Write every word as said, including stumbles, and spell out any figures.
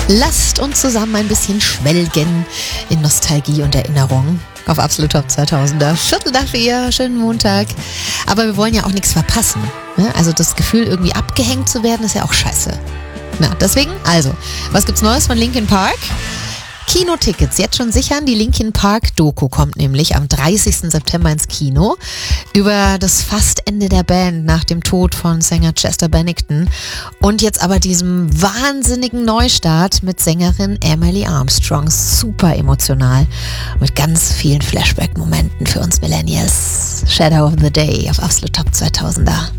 Lasst uns zusammen ein bisschen schwelgen in Nostalgie und Erinnerung auf Absolut Top zweitausender. Viertel nach vier, schönen Montag. Aber wir wollen ja auch nichts verpassen. Ne? Also das Gefühl, irgendwie abgehängt zu werden, ist ja auch scheiße. Na, deswegen, also, was gibt's Neues von Linkin Park? Kinotickets jetzt schon sichern. Die Linkin Park Doku kommt nämlich am dreißigsten September ins Kino über das Fastende der Band nach dem Tod von Sänger Chester Bennington und jetzt aber diesem wahnsinnigen Neustart mit Sängerin Emily Armstrong. Super emotional mit ganz vielen Flashback-Momenten für uns Millennials. Shadow of the Day auf Absolut Top zweitausender.